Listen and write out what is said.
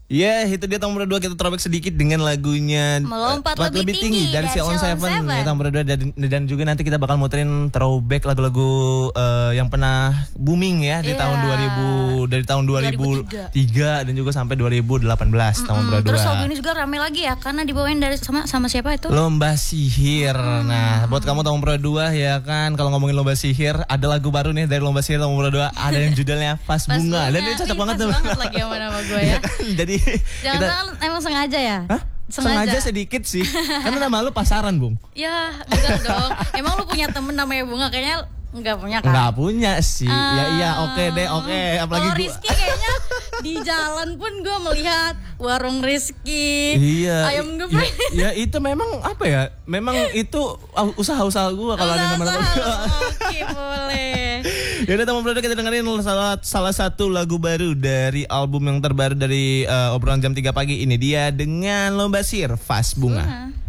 Ya, itu dia tahun berdua kita throwback sedikit dengan lagunya Melompat Lebih Tinggi dari Sheila on Seven. Ya, tahun berdua dan juga nanti kita bakal muterin throwback lagu-lagu yang pernah booming ya di tahun 2000 dari tahun 2003 dan juga sampai 2018 tahun berdua. Terus lagu ini juga rame lagi ya karena dibawain dari sama siapa itu? Lomba Sihir. Nah, buat kamu tahun berdua ya kan, kalau ngomongin Lomba Sihir, ada lagu baru nih dari Lomba Sihir tahun berdua, ada yang judulnya Pas Bunga. Dan ini cocok banget tuh. Pas banget lagi sama nama gue ya. Jadi jangan emang sengaja ya? Hah? Sengaja sedikit sih. Karena nama lu pasaran, Bung. Ya, enggak dong. Emang lu punya temen namanya Bunga? Kayaknya enggak punya kan? Enggak punya sih. Ya oke deh, oke. Apalagi kalau Rizky kayaknya di jalan pun gue melihat warung Rizky. Iya. Ayam geprek. Ya itu memang apa ya? Memang itu usaha-usaha gue kalau ada nama-nama. Oke, boleh. Yaudah teman berdua, kita dengerin salah satu lagu baru dari album yang terbaru dari obrolan jam 3 pagi. Ini dia dengan Lomba Sihir, Pas Bunga.